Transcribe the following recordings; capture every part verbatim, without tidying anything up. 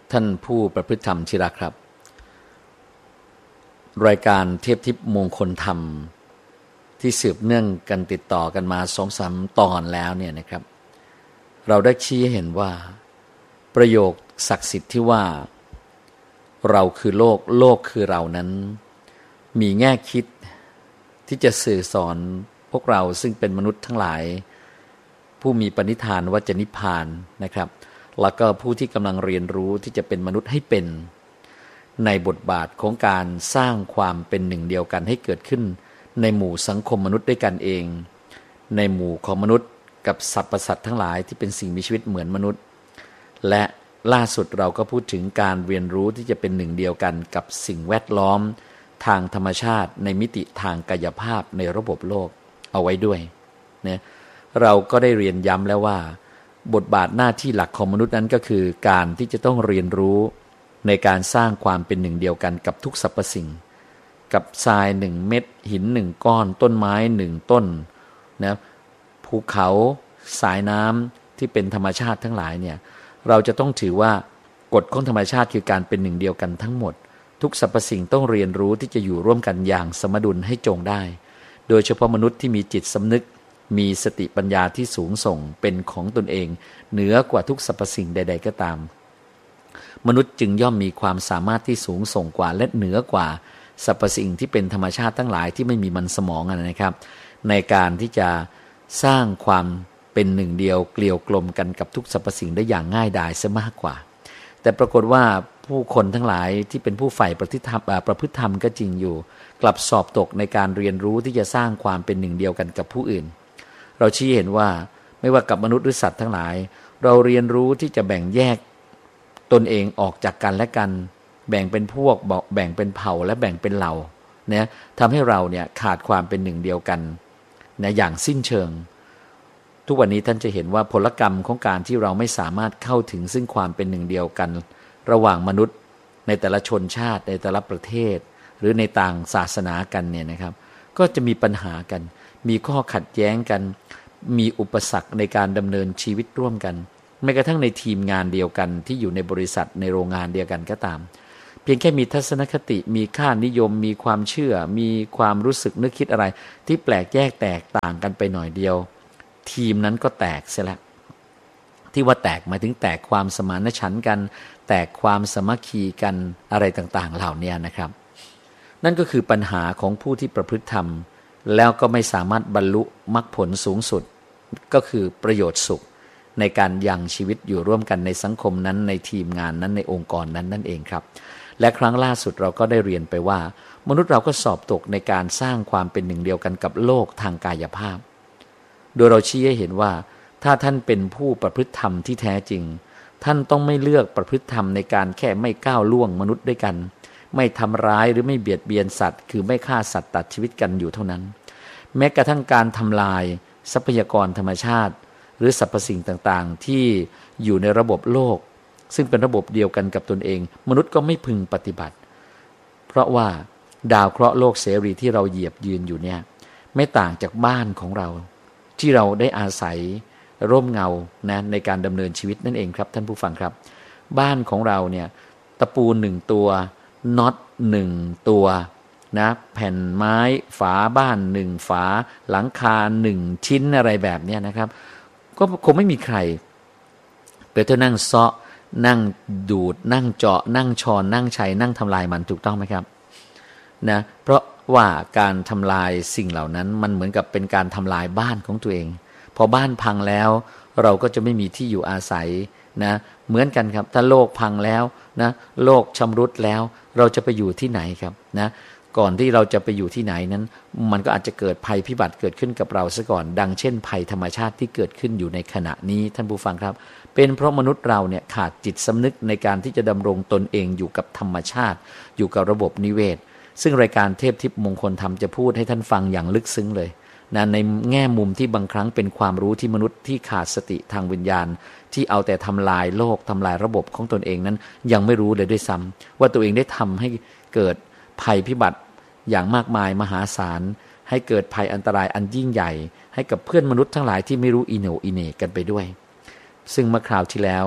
ท่านผู้ประพฤติธรรมที่รักครับรายการเทพทิพย์มงคลธรรมที่สืบเนื่องกันติดต่อกันมา สองสาม ตอนแล้วเนี่ยนะครับเราได้ชี้ให้เห็นว่าประโยคศักดิ์สิทธิ์ที่ว่าเราคือโลกโลกคือเรานั้นมีแง่คิดที่จะสื่อสอนพวกเราซึ่งเป็นมนุษย์ทั้งหลายผู้มีปณิธานว่าจะนิพพานนะครับแล้วก็ผู้ที่กำลังเรียนรู้ที่จะเป็นมนุษย์ให้เป็นในบทบาทของการสร้างความเป็นหนึ่งเดียวกันให้เกิดขึ้นในหมู่สังคมมนุษย์ด้วยกันเองในหมู่ของมนุษย์กับสรรพสัตว์ทั้งหลายที่เป็นสิ่งมีชีวิตเหมือนมนุษย์และล่าสุดเราก็พูดถึงการเรียนรู้ที่จะเป็นหนึ่งเดียวกันกับสิ่งแวดล้อมทางธรรมชาติในมิติทางกายภาพในระบบโลกเอาไว้ด้วยนะเราก็ได้เรียนย้ำแล้วว่าบทบาทหน้าที่หลักของมนุษย์นั้นก็คือการที่จะต้องเรียนรู้ในการสร้างความเป็นหนึ่งเดียวกันกับทุกสรรพสิ่งกับทรายหนึ่งเม็ดหินหนึ่งก้อนต้นไม้หนึ่งต้นนะภูเขาสายน้ำที่เป็นธรรมชาติทั้งหลายเนี่ยเราจะต้องถือว่ากฎของธรรมชาติคือการเป็นหนึ่งเดียวกันทั้งหมดทุกสรรพสิ่งต้องเรียนรู้ที่จะอยู่ร่วมกันอย่างสมดุลให้จงได้โดยเฉพาะมนุษย์ที่มีจิตสำนึกมีสติปัญญาที่สูงส่งเป็นของตนเองเหนือกว่าทุกสรรพสิ่งใดๆก็ตามมนุษย์จึงย่อมมีความสามารถที่สูงส่งกว่าและเหนือกว่าสรรพสิ่งที่เป็นธรรมชาติทั้งหลายที่ไม่มีมันสมองนะครับในการที่จะสร้างความเป็นหนึ่งเดียวเกลียวกลมกันกับทุกสรรพสิ่งได้อย่างง่ายดายซะมากกว่าแต่ปรากฏว่าผู้คนทั้งหลายที่เป็นผู้ใฝ่ประพฤติธรรมประพฤติธรรมก็จริงอยู่กลับสอบตกในการเรียนรู้ที่จะสร้างความเป็นหนึ่งเดียวกันกับผู้อื่นเราชี้เห็นว่าไม่ว่ากับมนุษย์หรือสัตว์ทั้งหลายเราเรียนรู้ที่จะแบ่งแยกตนเองออกจากกันและกันแบ่งเป็นพวกแบ่งเป็นเผ่าและแบ่งเป็นเหล่าเนี่ยทำให้เราเนี่ยขาดความเป็นหนึ่งเดียวกันนะอย่างสิ้นเชิงทุกวันนี้ท่านจะเห็นว่าผลกรรมของการที่เราไม่สามารถเข้าถึงซึ่งความเป็นหนึ่งเดียวกันระหว่างมนุษย์ในแต่ละชนชาติในแต่ละประเทศหรือในต่างศาสนากันเนี่ยนะครับก็จะมีปัญหากันมีข้อขัดแย้งกันมีอุปสรรคในการดำเนินชีวิตร่วมกันแม้กระทั่งในทีมงานเดียวกันที่อยู่ในบริษัทในโรงงานเดียวกันก็ตามเพียงแค่มีทัศนคติมีค่านิยมมีความเชื่อมีความรู้สึกนึกคิดอะไรที่แปลกแยกแตกต่างกันไปหน่อยเดียวทีมนั้นก็แตกเสียแล้วที่ว่าแตกหมายถึงแตกความสมานฉันท์กันแตกความสามัคคีกันอะไรต่างๆเหล่านี้นะครับนั่นก็คือปัญหาของผู้ที่ประพฤติธรรมแล้วก็ไม่สามารถบรรลุมรรคผลสูงสุดก็คือประโยชน์สุขในการยังชีวิตอยู่ร่วมกันในสังคมนั้นในทีมงานนั้นในองค์กรนั้นนั่นเองครับและครั้งล่าสุดเราก็ได้เรียนไปว่ามนุษย์เราก็สอบตกในการสร้างความเป็นหนึ่งเดียวกันกับโลกทางกายภาพโดยเราชี้ให้เห็นว่าถ้าท่านเป็นผู้ประพฤติธรรมที่แท้จริงท่านต้องไม่เลือกประพฤติธรรมในการแค่ไม่ก้าวล่วงมนุษย์ด้วยกันไม่ทำร้ายหรือไม่เบียดเบียนสัตว์คือไม่ฆ่าสัตว์ตัดชีวิตกันอยู่เท่านั้นแม้กระทั่งการทำลายทรัพยากรธรรมชาติหรือสรรพสิ่งต่างๆที่อยู่ในระบบโลกซึ่งเป็นระบบเดียวกันกับตนเองมนุษย์ก็ไม่พึงปฏิบัติเพราะว่าดาวเคราะห์โลกเสรีที่เราเหยียบยืนอยู่เนี่ยไม่ต่างจากบ้านของเราที่เราได้อาศัยร่มเงานะในการดำเนินชีวิตนั่นเองครับท่านผู้ฟังครับบ้านของเราเนี่ยตะปูหนึ่งตัวน็อตหนึ่งตัวนะแผ่นไม้ฝาบ้านหนึ่งฝาหลังคาหนึ่งชิ้นอะไรแบบนี้นะครับก็คงไม่มีใครไปเท่านั่งเซาะนั่งดูดนั่งเจาะนั่งชอนนั่งชัยนั่งทำลายมันถูกต้องไหมครับนะเพราะว่าการทำลายสิ่งเหล่านั้นมันเหมือนกับเป็นการทำลายบ้านของตัวเองพอบ้านพังแล้วเราก็จะไม่มีที่อยู่อาศัยนะเหมือนกันครับถ้าโลกพังแล้วนะโลกชำรุดแล้วเราจะไปอยู่ที่ไหนครับนะก่อนที่เราจะไปอยู่ที่ไหนนั้นมันก็อาจจะเกิดภัยพิบัติเกิดขึ้นกับเราซะก่อนดังเช่นภัยธรรมชาติที่เกิดขึ้นอยู่ในขณะนี้ท่านผู้ฟังครับเป็นเพราะมนุษย์เราเนี่ยขาดจิตสำนึกในการที่จะดำรงตนเองอยู่กับธรรมชาติอยู่กับระบบนิเวศซึ่งรายการเทพทิพย์มงคลธรรมจะพูดให้ท่านฟังอย่างลึกซึ้งเลยนะในแง่มุมที่บางครั้งเป็นความรู้ที่มนุษย์ที่ขาดสติทางวิญญาณที่เอาแต่ทำลายโลกทำลายระบบของตนเองนั้นยังไม่รู้เลยด้วยซ้ำว่าตัวเองได้ทำให้เกิดภัยพิบัติอย่างมากมายมหาศาลให้เกิดภัยอันตรายอันยิ่งใหญ่ให้กับเพื่อนมนุษย์ทั้งหลายที่ไม่รู้อิโหนอิเหน่กันไปด้วยซึ่งเมื่อคราวที่แล้วผ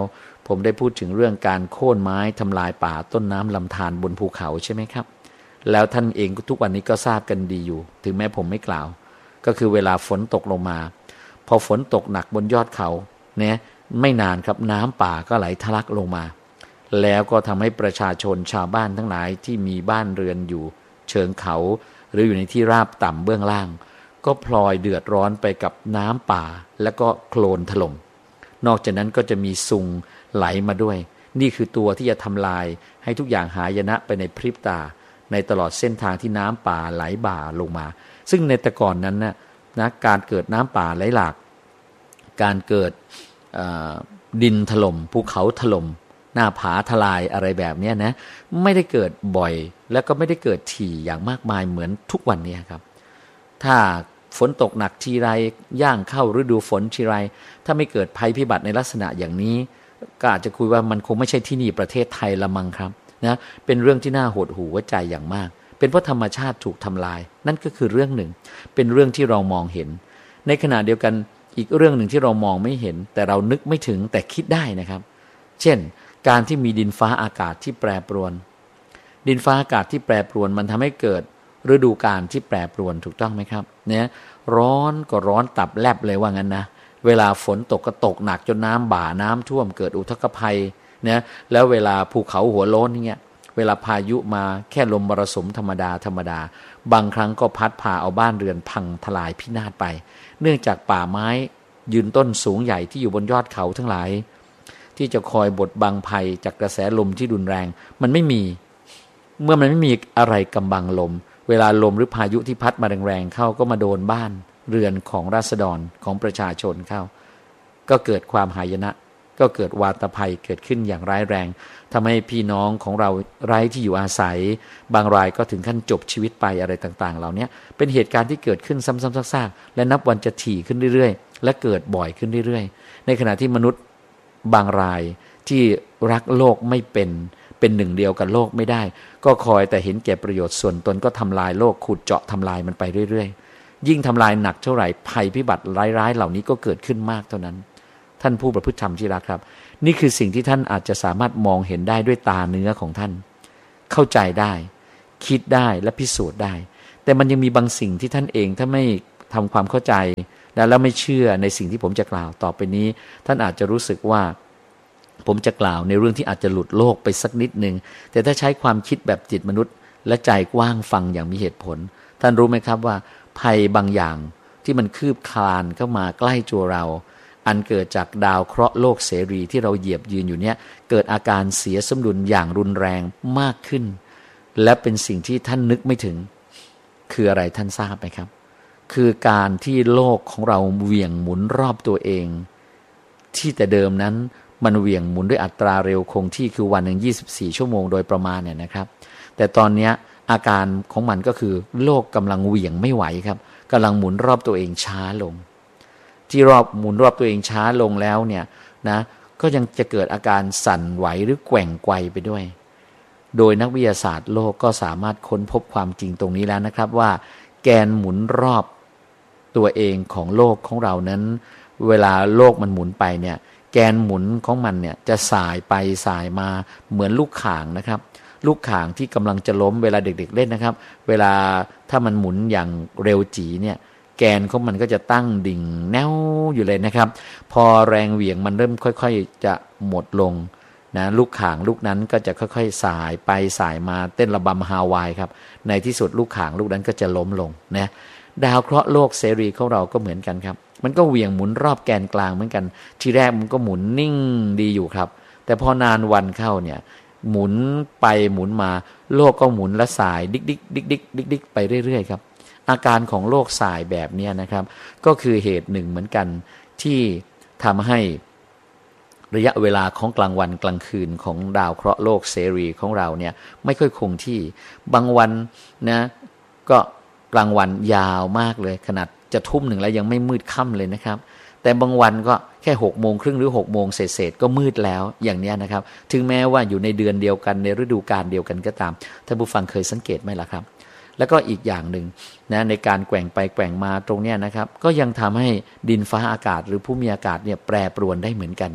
ผมได้พูดถึงเรื่องการโค่นไม้ทำลายป่าต้นน้ำลำธารบนภูเขาใช่ไหมครับแล้วท่านเองทุกวันนี้ก็ทราบกันดีอยู่ถึงแม้ผมไม่กล่าวก็คือเวลาฝนตกลงมาพอฝนตกหนักบนยอดเขาเนี่ยไม่นานครับน้ำป่าก็ไหลทะลักลงมาแล้วก็ทำให้ประชาชนชาวบ้านทั้งหลายที่มีบ้านเรือนอยู่เชิงเขาหรืออยู่ในที่ราบต่ำเบื้องล่างก็พลอยเดือดร้อนไปกับน้ำป่าแล้วก็โคลนถล่มนอกจากนั้นก็จะมีซุงไหลมาด้วยนี่คือตัวที่จะทำลายให้ทุกอย่างหายนะไปในพริบตาในตลอดเส้นทางที่น้ำป่าไหลบ่าลงมาซึ่งในแต่ก่อนนั้นนะนะการเกิดน้ำป่าไหลหลากการเกิดดินถล่มภูเขาถล่มหน้าผาทลายอะไรแบบนี้นะไม่ได้เกิดบ่อยแล้วก็ไม่ได้เกิดถี่อย่างมากมายเหมือนทุกวันนี้ครับถ้าฝนตกหนักทีไรย่างเข้าฤดูฝนทีไรถ้าไม่เกิดภัยพิบัติในลักษณะอย่างนี้ก็อาจจะคุยว่ามันคงไม่ใช่ที่นี่ประเทศไทยละมั้งครับนะเป็นเรื่องที่น่าหดหู่หัวใจอย่างมากเป็นเพราะธรรมชาติถูกทำลายนั่นก็คือเรื่องหนึ่งเป็นเรื่องที่เรามองเห็นในขณะเดียวกันอีกเรื่องหนึ่งที่เรามองไม่เห็นแต่เรานึกไม่ถึงแต่คิดได้นะครับเช่นการที่มีดินฟ้าอากาศที่แปรปรวนดินฟ้าอากาศที่แปรปรวนมันทำให้เกิดฤดูกาลที่แปรปรวนถูกต้องไหมครับเนี่ยร้อนก็ร้อนตับแลบเลยว่างั้นนะเวลาฝนตกก็ตกหนักจนน้ำบ่าน้ำท่วมเกิดอุทกภัยเนี่ยแล้วเวลาภูเขาหัวโล้นเนี่ยเวลาพายุมาแค่ลมมรสุมธรรมดาธรรมดาบางครั้งก็พัดพาเอาบ้านเรือนพังทลายพินาศไปเนื่องจากป่าไม้ยืนต้นสูงใหญ่ที่อยู่บนยอดเขาทั้งหลายที่จะคอยบดบังภัยจากกระแสลมที่รุนแรงมันไม่มีเมื่อมันไม่มีอะไรกำบังลมเวลาลมหรือพายุที่พัดมาแรงๆเข้าก็มาโดนบ้านเรือนของราษฎรของประชาชนเข้าก็เกิดความหายนะก็เกิดวาตภัยเกิดขึ้นอย่างร้ายแรงทำให้พี่น้องของเราไร้ที่อยู่อาศัยบางรายก็ถึงขั้นจบชีวิตไปอะไรต่างๆเหล่านี้เป็นเหตุการณ์ที่เกิดขึ้นซ้ำๆซากๆและนับวันจะถี่ขึ้นเรื่อยๆและเกิดบ่อยขึ้นเรื่อยๆในขณะที่มนุษย์บางรายที่รักโลกไม่เป็นเป็นหนึ่งเดียวกับโลกไม่ได้ก็คอยแต่เห็นแก่ประโยชน์ส่วนตนก็ทำลายโลกขุดเจาะทำลายมันไปเรื่อยๆยิ่งทำลายหนักเท่าไหร่ภัยพิบัติร้ายๆเหล่านี้ก็เกิดขึ้นมากเท่านั้นท่านผู้ประพฤติธรรมที่รักครับนี่คือสิ่งที่ท่านอาจจะสามารถมองเห็นได้ด้วยตาเนื้อของท่านเข้าใจได้คิดได้และพิสูจน์ได้แต่มันยังมีบางสิ่งที่ท่านเองถ้าไม่ทำความเข้าใจแล้วไม่เชื่อในสิ่งที่ผมจะกล่าวต่อไปนี้ท่านอาจจะรู้สึกว่าผมจะกล่าวในเรื่องที่อาจจะหลุดโลกไปสักนิดนึงแต่ถ้าใช้ความคิดแบบจิตมนุษย์และใจกว้างฟังอย่างมีเหตุผลท่านรู้ไหมครับว่าภัยบางอย่างที่มันคืบคลานเข้ามาใกล้ตัวเราอันเกิดจากดาวเคราะห์โลกเสรีที่เราเหยียบยืนอยู่เนี่ยเกิดอาการเสียสมดุลอย่างรุนแรงมากขึ้นและเป็นสิ่งที่ท่านนึกไม่ถึงคืออะไรท่านทราบไหมครับคือการที่โลกของเราเหวี่ยงหมุนรอบตัวเองที่แต่เดิมนั้นมันเหวี่ยงหมุนด้วยอัตราเร็วคงที่คือวันหนึ่งยี่สิบสี่ชั่วโมงโดยประมาณเนี่ยนะครับแต่ตอนนี้อาการของมันก็คือโลกกำลังเหวี่ยงไม่ไหวครับกำลังหมุนรอบตัวเองช้าลงที่รอบหมุนรอบตัวเองช้าลงแล้วเนี่ยนะก็ยังจะเกิดอาการสั่นไหวหรือแกว่งไกวไปด้วยโดยนักวิทยาศาสตร์โลกก็สามารถค้นพบความจริงตรงนี้แล้วนะครับว่าแกนหมุนรอบตัวเองของโลกของเรานั้นเวลาโลกมันหมุนไปเนี่ยแกนหมุนของมันเนี่ยจะสายไปสายมาเหมือนลูกข่างนะครับลูกข่างที่กำลังจะล้มเวลาเด็กๆเล่นนะครับเวลาถ้ามันหมุนอย่างเร็วจีเนี่ยแกนของมันก็จะตั้งดิ่งแนวอยู่เลยนะครับพอแรงเหวี่ยงมันเริ่มค่อยๆจะหมดลงนะลูกข่างลูกนั้นก็จะค่อยๆสายไปสายมาเต้นระบำฮาวายครับในที่สุดลูกข่างลูกนั้นก็จะล้มลงนะดาวเคราะห์โลกเสรีของเราก็เหมือนกันครับมันก็เหวี่ยงหมุนรอบแกนกลางเหมือนกันทีแรกมันก็หมุนนิ่งดีอยู่ครับแต่พอนานวันเข้าเนี่ยหมุนไปหมุนมาโลกก็หมุนและสายดิกดิกดิกดิกดิกดิกไปเรื่อยๆครับอาการของโลกสายแบบนี้นะครับก็คือเหตุหนึ่งเหมือนกันที่ทำให้ระยะเวลาของกลางวันกลางคืนของดาวเคราะห์โลกเสรีของเราเนี่ยไม่ค่อยคงที่บางวันนะก็กลางวันยาวมากเลยขนาดจะทุ่มหนึ่งแล้วยังไม่มืดค่ำเลยนะครับแต่บางวันก็แค่หกโมงครึ่งหรือหกโมงเศษๆก็มืดแล้วอย่างนี้นะครับถึงแม้ว่าอยู่ในเดือนเดียวกันในฤดูกาลเดียวกันก็ตามท่านผู้ฟังเคยสังเกตไหมล่ะครับแล้วก็อีกอย่างหนึ่งนะในการแกว่งไปแกว่งมาตรงนี้นะครับก็ยังทำให้ดินฟ้าอากาศหรือภูมิอากาศเนี่ยแปรปรวนได้เหมือนกัน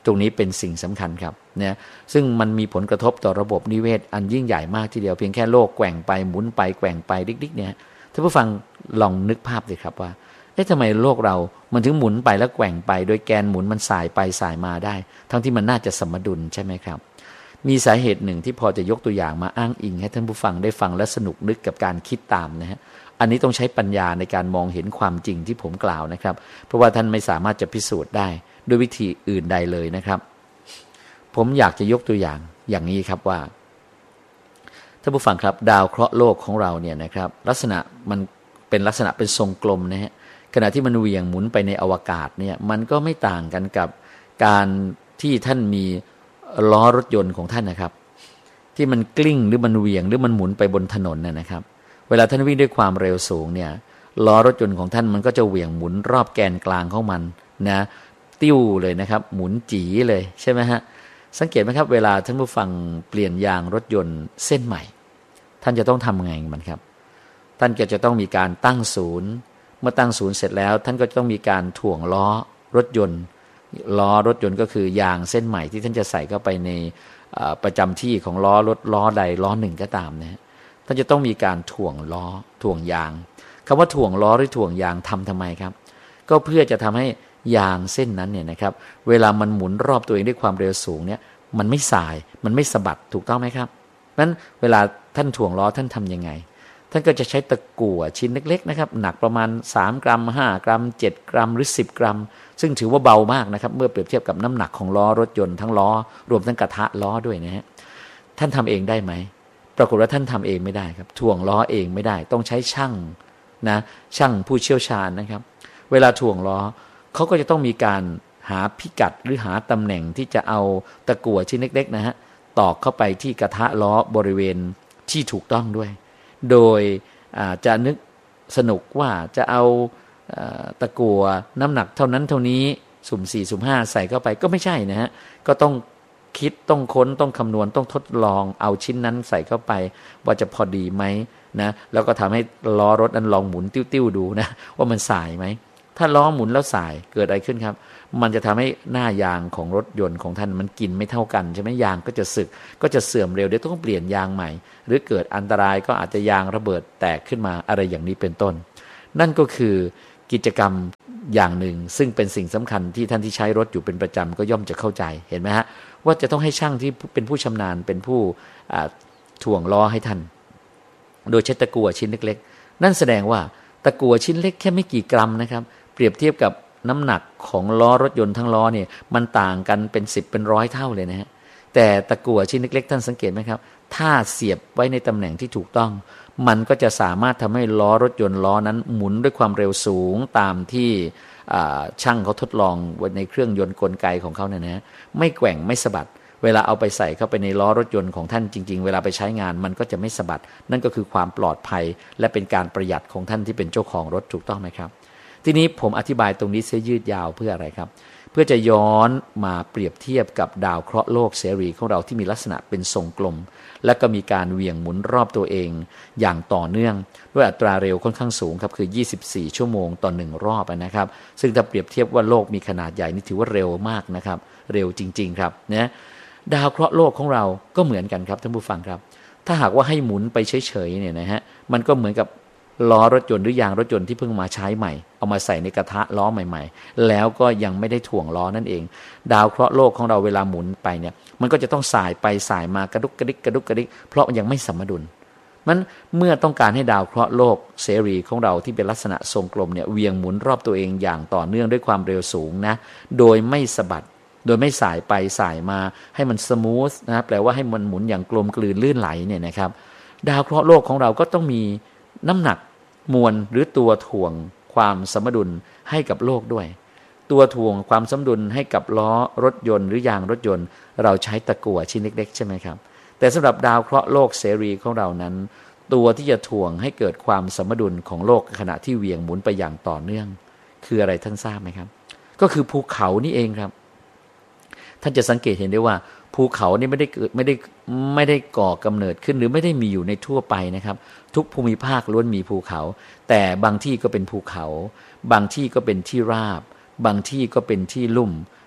ตรงนี้เป็นสิ่งสำคัญครับเนี่ยซึ่งมันมีผลกระทบต่อระบบนิเวศอันยิ่งใหญ่มากทีเดียวเพียงแค่โลกแกว่งไปหมุนไปแกว่งไปดิ๊กๆเนี่ยท่านผู้ฟังลองนึกภาพสิครับว่าเอ๊ะทำไมโลกเรามันถึงหมุนไปแล้วแกว่งไปโดยแกนหมุนมันสายไปสายมาได้ทั้งที่มันน่าจะสมดุลใช่ไหมครับมีสาเหตุหนึ่งที่พอจะยกตัวอย่างมาอ้างอิงให้ท่านผู้ฟังได้ฟังและสนุกนึกกับการคิดตามนะฮะอันนี้ต้องใช้ปัญญาในการมองเห็นความจริงที่ผมกล่าวนะครับเพราะว่าท่านไม่สามารถจะพิสูจน์ได้ด้วยวิธีอื่นใดเลยนะครับผมอยากจะยกตัวอย่างอย่างนี้ครับว่าท่านผู้ฟังครับดาวเคราะห์โลกของเราเนี่ยนะครับลักษณะมันเป็นลักษณะเป็นทรงกลมนะฮะขณะที่มันเหวี่ยงหมุนไปในอวกาศเนี่ยมันก็ไม่ต่างกันกับการที่ท่านมีล้อรถยนต์ของท่านนะครับที่มันกลิ้งหรือมันเหวี่ยงหรือมันหมุนไปบนถนนน่ะนะครับเวลาท่านวิ่งด้วยความเร็วสูงเนี่ยล้อรถยนต์ของท่านมันก็จะเหวี่ยงหมุนรอบแกนกลางของมันนะติ้วเลยนะครับหมุนจี๋เลยใช่ไหมฮะสังเกตไหมครับเวลาท่านผู้ฟังเปลี่ยนยางรถยนต์เส้นใหม่ท่านจะต้องทำไงมันครับท่านก็จะต้องมีการตั้งศูนย์เมื่อตั้งศูนย์เสร็จแล้วท่านก็จะต้องมีการถ่วงล้อรถยนต์ล้อรถยนต์ก็คือยางเส้นใหม่ที่ท่านจะใส่เข้าไปในประจำที่ของล้อรถล้อใดล้อหนึ่งก็ตามนะท่านจะต้องมีการถ่วงล้อถ่วงยางคำว่าถ่วงล้อหรือถ่วงยางทำทำไมครับก็เพื่อจะทำให้ยางเส้นนั้นเนี่ยนะครับเวลามันหมุนรอบตัวเองด้วยความเร็วสูงเนี่ยมันไม่สายมันไม่สะบัดถูกต้องไหมครับนั้นเวลาท่านถ่วงล้อท่านทำยังไงท่านก็จะใช้ตะกั่วชิ้นเล็กๆนะครับหนักประมาณสามกรัมห้ากรัมเจ็ดกรัมหรือสิบกรัมซึ่งถือว่าเบามากนะครับเมื่อเปรียบเทียบกับน้ำหนักของล้อรถยนต์ทั้งล้อรวมทั้งกระทะล้อด้วยนะฮะท่านทำเองได้ไหมปรากฏว่าท่านทำเองไม่ได้ครับถ่วงล้อเองไม่ได้ต้องใช้ช่างนะช่างผู้เชี่ยวชาญนะครับเวลาถ่วงล้อเขาก็จะต้องมีการหาพิกัดหรือหาตำแหน่งที่จะเอาตะกั่วชิ้นเล็กๆนะฮะตอกเข้าไปที่กระทะล้อบริเวณที่ถูกต้องด้วยโดยจะนึกสนุกว่าจะเอาตะกั่วน้ำหนักเท่านั้นเท่านี้สุ่มสี่สุ่มห้าใส่เข้าไปก็ไม่ใช่นะฮะก็ต้องคิดต้องค้นต้องคำนวณต้องทดลองเอาชิ้นนั้นใส่เข้าไปว่าจะพอดีไหมนะแล้วก็ทำให้ล้อรถนั้นลองหมุนติ้วๆดูนะว่ามันสายไหมถ้าล้อหมุนแล้วสายเกิดอะไรขึ้นครับมันจะทำให้หน้ายางของรถยนต์ของท่านมันกินไม่เท่ากันใช่ไหมยางก็จะสึกก็จะเสื่อมเร็วเดี๋ยวต้องเปลี่ยนยางใหม่หรือเกิดอันตรายก็อาจจะยางระเบิดแตกขึ้นมาอะไรอย่างนี้เป็นต้นนั่นก็คือกิจกรรมอย่างหนึ่งซึ่งเป็นสิ่งสำคัญที่ท่านที่ใช้รถอยู่เป็นประจำก็ย่อมจะเข้าใจเห็นไหมฮะว่าจะต้องให้ช่างที่เป็นผู้ชำนาญเป็นผู้ถ่วงล้อให้ท่านโดยใช้ตะกั่วชิ้นเล็กๆนั่นแสดงว่าตะกั่วชิ้นเล็กแค่ไม่กี่กรัมนะครับเปรียบเทียบกับน้ำหนักของล้อรถยนต์ทั้งล้อเนี่ยมันต่างกันเป็นสิบเป็นร้อยเท่าเลยนะฮะแต่ตะกั่วชิ้นเล็กๆท่านสังเกตไหมครับถ้าเสียบไว้ในตำแหน่งที่ถูกต้องมันก็จะสามารถทำให้ล้อรถยนต์ล้อนั้นหมุนด้วยความเร็วสูงตามที่ช่างเขาทดลองไว้ในเครื่องยนต์กลไกของเขาเนี่ยนะไม่แกว่งไม่สะบัดเวลาเอาไปใส่เข้าไปในล้อรถยนต์ของท่านจริงๆเวลาไปใช้งานมันก็จะไม่สะบัดนั่นก็คือความปลอดภัยและเป็นการประหยัดของท่านที่เป็นเจ้าของรถถูกต้องไหมครับทีนี้ผมอธิบายตรงนี้เสียยืดยาวเพื่ออะไรครับเพื่อจะย้อนมาเปรียบเทียบกับดาวเคราะห์โลกเสรีของเราที่มีลักษณะเป็นทรงกลมและก็มีการเหวี่ยงหมุนรอบตัวเองอย่างต่อเนื่องด้วยอัตราเร็วค่อนข้างสูงครับคือยี่สิบสี่ชั่วโมงต่อหนึ่งรอบนะครับซึ่งถ้าเปรียบเทียบว่าโลกมีขนาดใหญ่นี่ถือว่าเร็วมากนะครับเร็วจริงๆครับนะดาวเคราะห์โลกของเราก็เหมือนกันครับท่านผู้ฟังครับถ้าหากว่าให้หมุนไปเฉยๆเนี่ยนะฮะมันก็เหมือนกับล้อรถยนต์หรือยางรถยนต์ที่เพิ่งมาใช้ใหม่เอามาใส่ในกระทะล้อใหม่ๆแล้วก็ยังไม่ได้ถ่วงล้อนั่นเองดาวเคราะห์โลกของเราเวลาหมุนไปเนี่ยมันก็จะต้องสายไปสายมากระดุกกระดิกกระดุกกระดิกเพราะยังไม่สมดุลมันเมื่อต้องการให้ดาวเคราะห์โลกเสรีของเราที่เป็นลักษณะทรงกลมเนี่ยเวียงหมุนรอบตัวเองอย่างต่อเนื่องด้วยความเร็วสูงนะโดยไม่สะบัดโดยไม่สายไปสายมาให้มันสมูทนะแปลว่าให้มันหมุนอย่างกลมกลืนลื่นไหลเนี่ยนะครับดาวเคราะห์โลกของเราก็ต้องมีน้ำหนักมวลหรือตัวถ่วงความสมดุลให้กับโลกด้วยตัวถ่วงความสมดุลให้กับล้อรถยนต์หรือยางรถยนต์เราใช้ตะกั่วชิ้นเล็กๆใช่ไหมครับแต่สำหรับดาวเคราะห์โลกเสรีของเรานั้นตัวที่จะถ่วงให้เกิดความสมดุลของโลกขณะที่เหวี่ยงหมุนไปอย่างต่อเนื่องคืออะไรท่านทราบไหมครับก็คือภูเขานี่เองครับท่านจะสังเกตเห็นได้ว่าภูเขานี่ไม่ได้เกิดไม่ได้ไม่ได้ก่อกำเนิดขึ้นหรือไม่ได้มีอยู่ในทั่วไปนะครับทุกภูมิภาคล้วนมีภูเขาแต่บางที่ก็เป็นภูเขาบางที่ก็เป็นที่ราบบางที่ก็เป็นที่ลุ่ม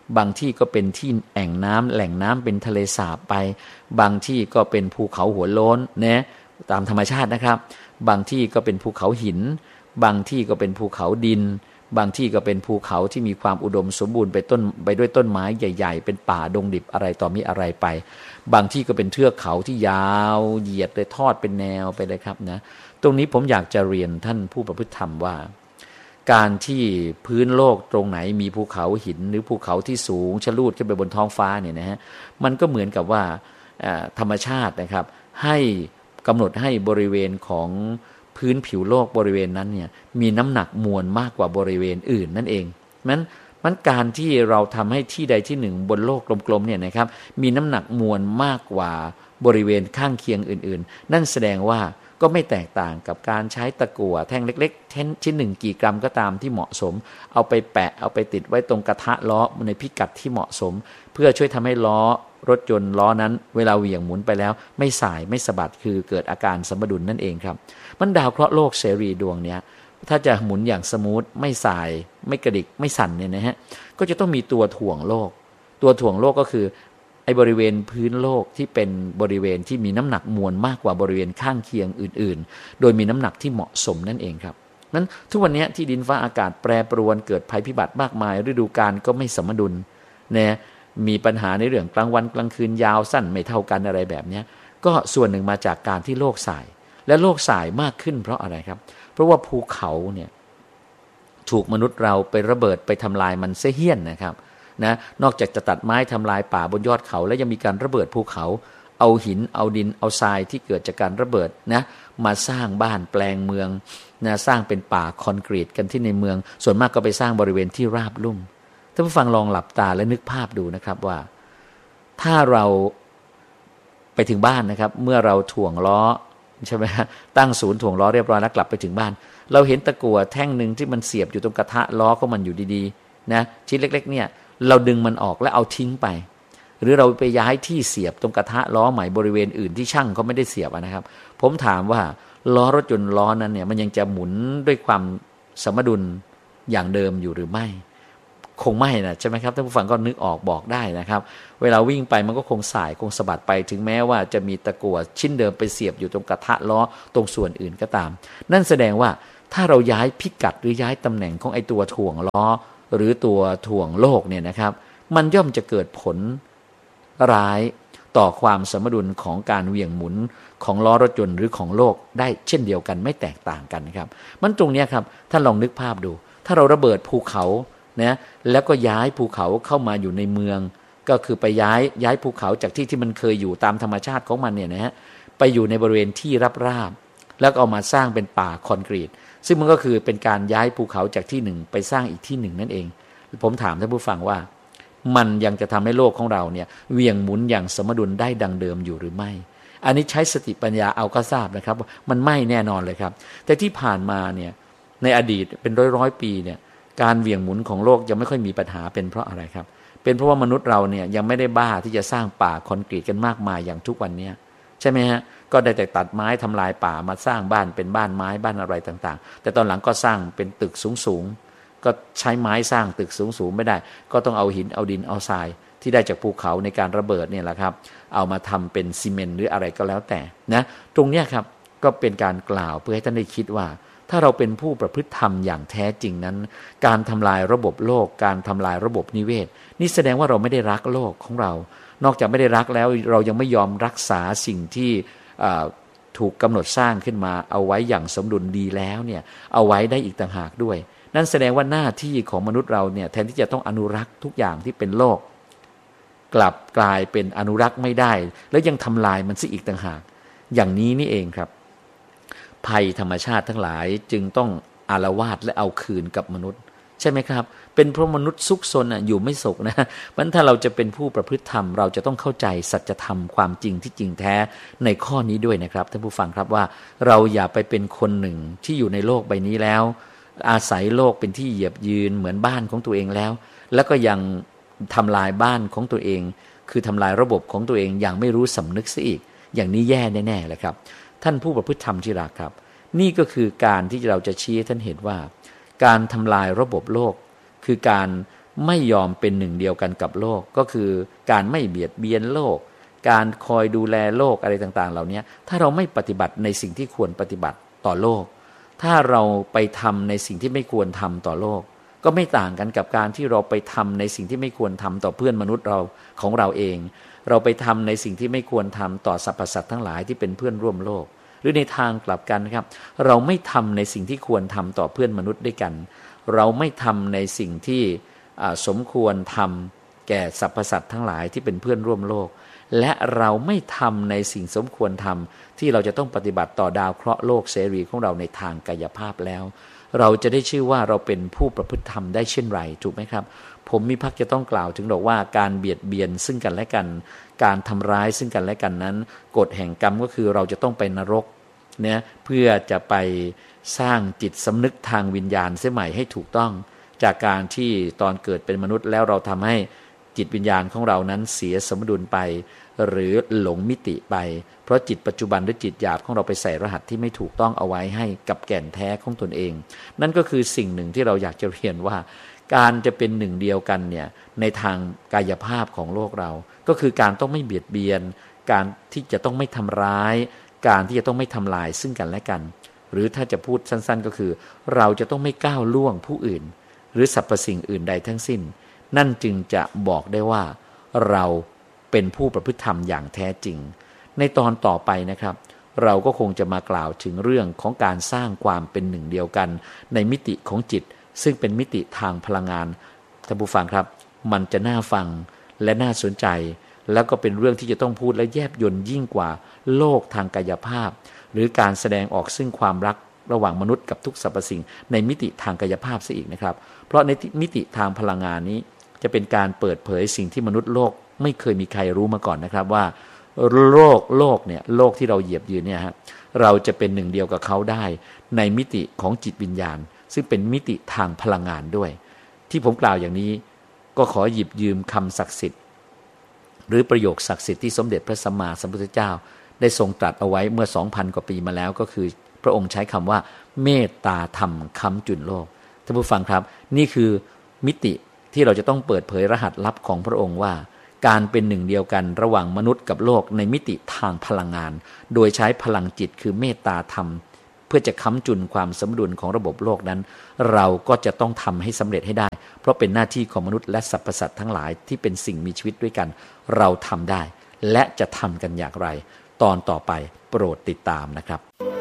บางที่ก็เป็นที่แอ่งน้ำแหล่งน้ำเป็นทะเลสาบไปบางที่ก็เป็นภูเขาหัวโล้นนะตามธรรมชาตินะครับบางที่ก็เป็นภูเขาหินบางที่ก็เป็นภูเขาดินบางที่ก็เป็นภูเขาที่มีความอุดมสมบูรณ์ไปต้นไปด้วยต้นไม้ใหญ่ๆเป็นป่าดงดิบอะไรต่อมีอะไรไปบางที่ก็เป็นเทือกเขาที่ยาวเหยียดเลยทอดเป็นแนวไปเลยครับนะตรงนี้ผมอยากจะเรียนท่านผู้ประพฤติธรรมว่าการที่พื้นโลกตรงไหนมีภูเขาหินหรือภูเขาที่สูงชะลูดขึ้นไปบนท้องฟ้าเนี่ยนะฮะมันก็เหมือนกับว่าธรรมชาตินะครับให้กำหนดให้บริเวณของพื้นผิวโลกบริเวณนั้นเนี่ยมีน้ำหนักมวลมากกว่าบริเวณอื่นนั่นเองนั้นมันการที่เราทำให้ที่ใดที่หนึ่งบนโลกกลมๆเนี่ยนะครับมีน้ำหนักมวลมากกว่าบริเวณข้างเคียงอื่นๆนั่นแสดงว่าก็ไม่แตกต่างกับการใช้ตะกั่วแท่งเล็กๆชิ้นหนึ่งกี่กรัมก็ตามที่เหมาะสมเอาไปแปะเอาไปติดไว้ตรงกระทะล้อในพิกัดที่เหมาะสมเพื่อช่วยทำให้ล้อรถยนต์ล้อนั้นเวลาเหวี่ยงหมุนไปแล้วไม่สายไม่สะบัดคือเกิดอาการสมดุลนั่นเองครับมันดาวเคราะห์โลกเสรีดวงเนี้ยถ้าจะหมุนอย่างสมูทไม่สายไม่กระดิกไม่สั่นเนี่ยนะฮะก็จะต้องมีตัวถ่วงโลกตัวถ่วงโลกก็คือไอ้บริเวณพื้นโลกที่เป็นบริเวณที่มีน้ำหนักมวลมากกว่าบริเวณข้างเคียงอื่นๆโดยมีน้ำหนักที่เหมาะสมนั่นเองครับนั้นทุกวันนี้ที่ดินฟ้าอากาศแปรปรวนเกิดภัยพิบัติมากมายฤดูกาลก็ไม่สมดุลนะมีปัญหาในเรื่องกลางวันกลางคืนยาวสั้นไม่เท่ากันอะไรแบบนี้ก็ส่วนหนึ่งมาจากการที่โลกสายและโลกสายมากขึ้นเพราะอะไรครับเพราะว่าภูเขาเนี่ยถูกมนุษย์เราไประเบิดไปทำลายมันเสียเหี้ยนนะครับนะนอกจากจะตัดไม้ทำลายป่าบนยอดเขาแล้วยังมีการระเบิดภูเขาเอาหินเอาดินเอาทรายที่เกิดจากการระเบิดนะมาสร้างบ้านแปลงเมืองนะสร้างเป็นป่าคอนกรีตกันที่ในเมืองส่วนมากก็ไปสร้างบริเวณที่ราบลุ่มท่านผู้ฟังลองหลับตาและนึกภาพดูนะครับว่าถ้าเราไปถึงบ้านนะครับเมื่อเราถ่วงล้อใช่ไหมฮะตั้งศูนย์ถ่วงล้อเรียบร้อยแล้วกลับไปถึงบ้านเราเห็นตะกั่วแท่งหนึ่งที่มันเสียบอยู่ตรงกระทะล้อของมันอยู่ดีๆนะชิ้นเล็กๆเนี่ยเราดึงมันออกแล้วเอาทิ้งไปหรือเราไปย้ายที่เสียบตรงกระทะล้อใหม่บริเวณอื่นที่ช่างเขาไม่ได้เสียบนะครับผมถามว่าล้อรถยนต์ล้อนั้นเนี่ยมันยังจะหมุนด้วยความสมดุลอย่างเดิมอยู่หรือไม่คงไม่นะใช่ไหมครับท่านผู้ฟังก็นึกออกบอกได้นะครับเวลาวิ่งไปมันก็คงสายคงสะบัดไปถึงแม้ว่าจะมีตะกั่วชิ้นเดิมไปเสียบอยู่ตรงกระทะล้อตรงส่วนอื่นก็ตามนั่นแสดงว่าถ้าเราย้ายพิกัดหรือย้ายตำแหน่งของไอ้ตัวถ่วงล้อหรือตัวถ่วงโลกเนี่ยนะครับมันย่อมจะเกิดผลร้ายต่อความสมดุลของการเหวี่ยงหมุนของล้อรถยนต์หรือของโลกได้เช่นเดียวกันไม่แตกต่างกันครับมันตรงนี้ครับท่านลองนึกภาพดูถ้าเราระเบิดภูเขานะแล้วก็ย้ายภูเขาเข้ามาอยู่ในเมืองก็คือไปย้ายย้ายภูเขาจากที่ที่มันเคยอยู่ตามธรรมชาติของมันเนี่ยนะฮะไปอยู่ในบริเวณที่ราบๆแล้วก็เอามาสร้างเป็นป่าคอนกรีตซึ่งมันก็คือเป็นการย้ายภูเขาจากที่หนึ่งไปสร้างอีกที่หนึ่งนั่นเองผมถามท่านผู้ฟังว่ามันยังจะทำให้โลกของเราเนี่ยเหวี่ยงหมุนอย่างสมดุลได้ดังเดิมอยู่หรือไม่อันนี้ใช้สติปัญญาเอาก็ทราบนะครับมันไม่แน่นอนเลยครับแต่ที่ผ่านมาเนี่ยในอดีตเป็นร้อยร้อยปีเนี่ยการเหวี่ยงหมุนของโลกยังไม่ค่อยมีปัญหาเป็นเพราะอะไรครับเป็นเพราะว่ามนุษย์เราเนี่ยยังไม่ได้บ้าที่จะสร้างป่าคอนกรีตกันมากมายอย่างทุกวันนี้ใช่ไหมฮะก็ได้แต่ตัดไม้ทำลายป่ามาสร้างบ้านเป็นบ้านไม้บ้านอะไรต่างๆแต่ตอนหลังก็สร้างเป็นตึกสูงๆก็ใช้ไม้สร้างตึกสูงๆไม่ได้ก็ต้องเอาหินเอาดินเอาทรายที่ได้จากภูเขาในการระเบิดเนี่ยแหละครับเอามาทำเป็นซีเมนต์หรืออะไรก็แล้วแต่นะตรงเนี้ยครับก็เป็นการกล่าวเพื่อให้ท่านได้คิดว่าถ้าเราเป็นผู้ประพฤติธรรมอย่างแท้จริงนั้นการทำลายระบบโลกการทำลายระบบนิเวศนี่แสดงว่าเราไม่ได้รักโลกของเรานอกจากไม่ได้รักแล้วเรายังไม่ยอมรักษาสิ่งที่ถูกกำหนดสร้างขึ้นมาเอาไว้อย่างสมดุลดีแล้วเนี่ยเอาไว้ได้อีกต่างหากด้วยนั่นแสดงว่าหน้าที่ของมนุษย์เราเนี่ยแทนที่จะต้องอนุรักษ์ทุกอย่างที่เป็นโลกกลับกลายเป็นอนุรักษ์ไม่ได้แล้วยังทำลายมันซะอีกต่างหากอย่างนี้นี่เองครับภัยธรรมชาติทั้งหลายจึงต้องอาละวาดและเอาคืนกับมนุษย์ใช่ไหมครับเป็นเพราะมนุษย์ซุกซนอ่ะอยู่ไม่สุขนะมันถ้าเราจะเป็นผู้ประพฤติธรรมเราจะต้องเข้าใจสัจธรรมความจริงที่จริงแท้ในข้อนี้ด้วยนะครับท่านผู้ฟังครับว่าเราอย่าไปเป็นคนหนึ่งที่อยู่ในโลกใบนี้แล้วอาศัยโลกเป็นที่เหยียบยืนเหมือนบ้านของตัวเองแล้วแล้วก็ยังทำลายบ้านของตัวเองคือทำลายระบบของตัวเองอย่างไม่รู้สำนึกซะอีกอย่างนี้แย่แน่ๆเลยครับท่านผู้ประพฤติธรรมที่รักครับนี่ก็คือการที่เราจะชี้ให้ท่านเห็นว่าการทำลายระบบโลกคือการไม่ยอมเป็นหนึ่งเดียวกันกับโลกก็คือการไม่เบียดเบียนโลกการคอยดูแลโลกอะไรต่างๆเหล่านี้ถ้าเราไม่ปฏิบัติในสิ่งที่ควรปฏิบัติต่อโลกถ้าเราไปทำในสิ่งที่ไม่ควรทำต่อโลกก็ไม่ต่างกันกับการที่เราไปทำในสิ่งที่ไม่ควรทำต่อเพื่อนมนุษย์เราของเราเองเราไปทำในสิ่งที่ไม่ควรทำต่อสรรพสัตว์ทั้งหลายที่เป็นเพื่อนร่วมโลกหรือในทางกลับกันครับเราไม่ทำในสิ่งที่ควรทำต่อเพื่อนมนุษย์ด้วยกันเราไม่ทำในสิ่งที่สมควรทำแก่สรรพสัตว์ทั้งหลายที่เป็นเพื่อนร่วมโลกและเราไม่ทำในสิ่งสมควรทำที่เราจะต้องปฏิบัติต่อดาวเคราะห์โลกเสรีของเราในทางกายภาพแล้วเราจะได้ชื่อว่าเราเป็นผู้ประพฤติธรรมได้เช่นไรถูกไหมครับผมมีพักจะต้องกล่าวถึงบอกว่าการเบียดเบียนซึ่งกันและกันการทำร้ายซึ่งกันและกันนั้นกฎแห่งกรรมก็คือเราจะต้องไปนรกเนี่ยเพื่อจะไปสร้างจิตสำนึกทางวิญญาณเสียใหม่ให้ถูกต้องจากการที่ตอนเกิดเป็นมนุษย์แล้วเราทำให้จิตวิญญาณของเรานั้นเสียสมดุลไปหรือหลงมิติไปเพราะจิตปัจจุบันหรือจิตหยาบของเราไปใส่รหัสที่ไม่ถูกต้องเอาไว้ให้กับแก่นแท้ของตนเองนั่นก็คือสิ่งหนึ่งที่เราอยากจะเรียนว่าการจะเป็นหนึ่งเดียวกันเนี่ยในทางกายภาพของโลกเราก็คือการต้องไม่เบียดเบียนการที่จะต้องไม่ทำร้ายการที่จะต้องไม่ทำลายซึ่งกันและกันหรือถ้าจะพูดสั้นๆก็คือเราจะต้องไม่ก้าวล่วงผู้อื่นหรือสรรพสิ่งอื่นใดทั้งสิ้นนั่นจึงจะบอกได้ว่าเราเป็นผู้ประพฤติธรรมอย่างแท้จริงในตอนต่อไปนะครับเราก็คงจะมากล่าวถึงเรื่องของการสร้างความเป็นหนึ่งเดียวกันในมิติของจิตซึ่งเป็นมิติทางพลังงานท่านผู้ฟังครับมันจะน่าฟังและน่าสนใจแล้วก็เป็นเรื่องที่จะต้องพูดและแยบยลยิ่งกว่าโลกทางกายภาพหรือการแสดงออกซึ่งความรักระหว่างมนุษย์กับทุกสรรพสิ่งในมิติทางกายภาพซะอีกนะครับเพราะในมิติทางพลังงานนี้จะเป็นการเปิดเผยสิ่งที่มนุษย์โลกไม่เคยมีใครรู้มาก่อนนะครับว่าโลกโลกเนี่ยโลกที่เราเหยียบยืนเนี่ยฮะเราจะเป็นหนึ่งเดียวกับเขาได้ในมิติของจิตวิญญาณซึ่งเป็นมิติทางพลังงานด้วยที่ผมกล่าวอย่างนี้ก็ขอหยิบยืมคำศักดิ์สิทธิ์หรือประโยคศักดิ์สิทธิ์ที่สมเด็จพระสัมมาสัมพุทธเจ้าได้ทรงตรัสเอาไว้เมื่อ สองพัน กว่าปีมาแล้วก็คือพระองค์ใช้คำว่าเมตตาธรรมค้ำจุนโลกท่านผู้ฟังครับนี่คือมิติที่เราจะต้องเปิดเผยรหัสลับของพระองค์ว่าการเป็นหนึ่งเดียวกันระหว่างมนุษย์กับโลกในมิติทางพลังงานโดยใช้พลังจิตคือเมตตาธรรมเพื่อจะค้ำจุนความสมดุลของระบบโลกนั้นเราก็จะต้องทำให้สำเร็จให้ได้เพราะเป็นหน้าที่ของมนุษย์และสรรพสัตว์ทั้งหลายที่เป็นสิ่งมีชีวิตด้วยกันเราทำได้และจะทำกันอย่างไรตอนต่อไปโปรดติดตามนะครับ